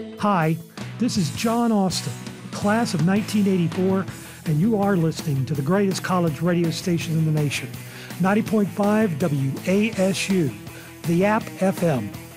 Hi, this is John Austin, class of 1984, and you are listening to the greatest college radio station in the nation, 90.5 WASU, the App FM.